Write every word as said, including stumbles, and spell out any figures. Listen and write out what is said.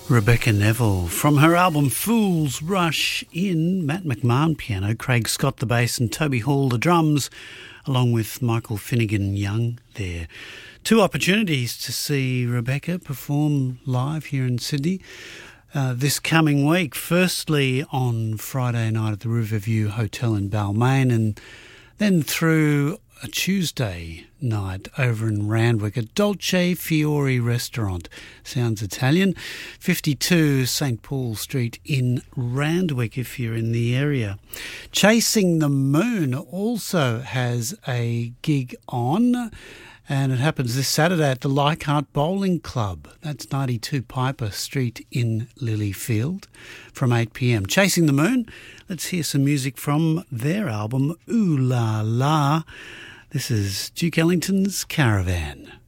Rebecca Neville from her album Fools Rush In. Matt McMahon piano, Craig Scott the bass and Toby Hall the drums, along with Michael Finnegan Young there. Two opportunities to see Rebecca perform live here in Sydney uh, this coming week. Firstly on Friday night at the Riverview Hotel in Balmain, and then through a Tuesday night over in Randwick at Dolce Fiore Restaurant. Sounds Italian. fifty-two St Paul Street in Randwick if you're in the area. Chasing the Moon also has a gig on, and it happens this Saturday at the Leichhardt Bowling Club. That's ninety-two Piper Street in Lilyfield from eight p.m. Chasing the Moon. Let's hear some music from their album Ooh La La. This is Duke Ellington's Caravan.